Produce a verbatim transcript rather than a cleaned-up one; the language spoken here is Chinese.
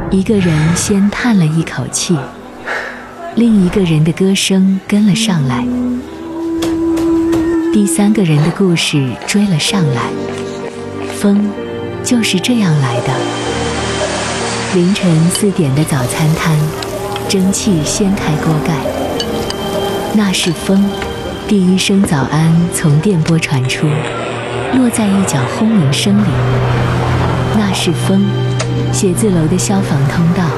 一个人先叹了一口气，另一个人的歌声跟了上来，第三个人的故事追了上来。风就是这样来的。凌晨四点的早餐摊，蒸汽掀开锅盖，那是风。第一声早安从电波传出，落在一角轰鸣声里，那是风。写字楼的消防通道